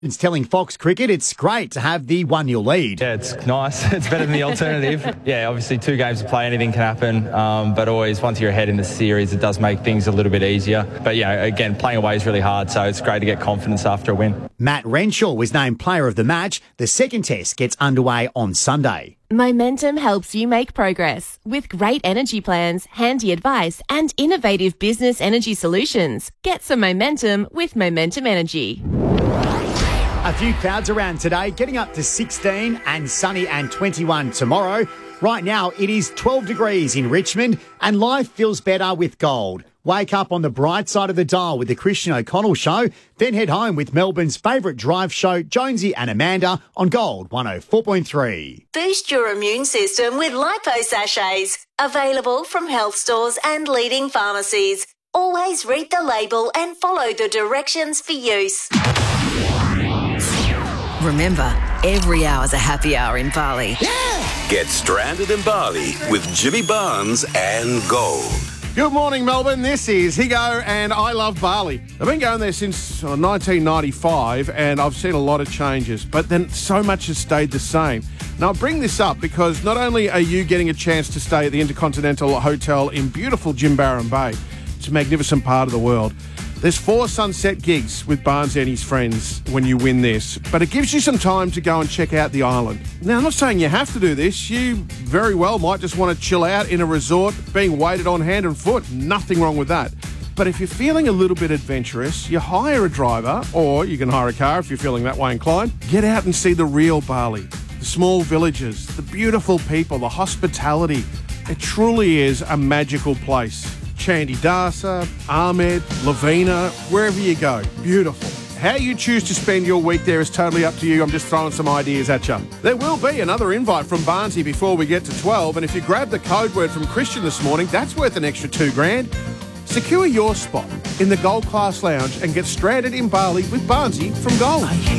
It's telling Fox Cricket it's great to have the 1-0 lead. Yeah, it's nice. It's better than the alternative. Yeah, obviously 2 games to play, anything can happen. But always, once you're ahead in the series, it does make things a little bit easier. But yeah, again, playing away is really hard, so it's great to get confidence after a win. Matt Renshaw was named player of the match. The second test gets underway on Sunday. Momentum helps you make progress with great energy plans, handy advice, and innovative business energy solutions. Get some momentum with Momentum Energy. A few clouds around today, getting up to 16 and sunny and 21 tomorrow. Right now, it is 12 degrees in Richmond and life feels better with gold. Wake up on the bright side of the dial with the Christian O'Connell Show, then head home with Melbourne's favourite drive show, Jonesy and Amanda, on Gold 104.3. Boost your immune system with Lipo Sachets. Available from health stores and leading pharmacies. Always read the label and follow the directions for use. Remember, every hour's a happy hour in Bali. Yeah! Get stranded in Bali with Jimmy Barnes and Gold. Good morning, Melbourne. This is Higo and I love Bali. I've been going there since 1995 and I've seen a lot of changes, but then so much has stayed the same. Now, I bring this up because not only are you getting a chance to stay at the Intercontinental Hotel in beautiful Jimbaran Bay, it's a magnificent part of the world. There's 4 sunset gigs with Barnes and his friends when you win this, but it gives you some time to go and check out the island. Now, I'm not saying you have to do this. You very well might just want to chill out in a resort, being waited on hand and foot. Nothing wrong with that. But if you're feeling a little bit adventurous, you hire a driver, or you can hire a car if you're feeling that way inclined. Get out and see the real Bali. The small villages, the beautiful people, the hospitality. It truly is a magical place. Chandidasa, Ahmed, Lavina, wherever you go. Beautiful. How you choose to spend your week there is totally up to you. I'm just throwing some ideas at you. There will be another invite from Barnesy before we get to 12, and if you grab the code word from Christian this morning, that's worth an extra $2,000. Secure your spot in the Gold Class Lounge and get stranded in Bali with Barnesy from Gold.